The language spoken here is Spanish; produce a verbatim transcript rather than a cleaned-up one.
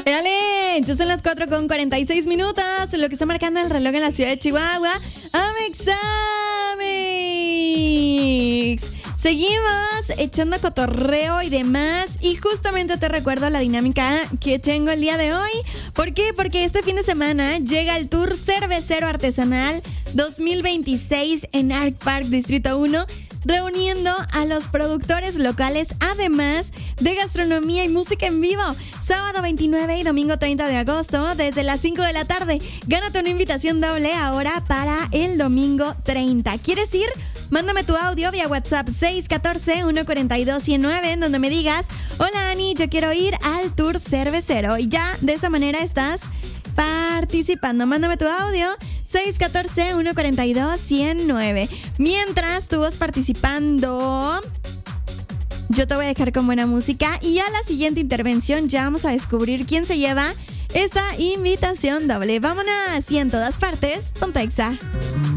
Dale, ya son las cuatro con cuarenta y seis minutos, lo que está marcando el reloj en la ciudad de Chihuahua. Amexamix. Seguimos echando cotorreo y demás. Y justamente te recuerdo la dinámica que tengo el día de hoy. ¿Por qué? Porque este fin de semana llega el Tour Cervecero Artesanal dos mil veintiséis en Arc Park Distrito uno, reuniendo a los productores locales, además de gastronomía y música en vivo. Sábado veintinueve y domingo treinta de agosto, desde las cinco de la tarde. Gánate una invitación doble ahora para el domingo treinta. ¿Quieres ir? Mándame tu audio vía WhatsApp seis uno cuatro, uno cuatro dos, uno cero nueve, en donde me digas: hola Ani, yo quiero ir al Tour Cervecero. Y ya de esa manera estás participando. Mándame tu audio seis uno cuatro, uno cuatro dos, uno cero nueve. Mientras tú vas participando, yo te voy a dejar con buena música. Y a la siguiente intervención ya vamos a descubrir quién se lleva esta invitación doble. Vámonos, y en todas partes, Pontexa.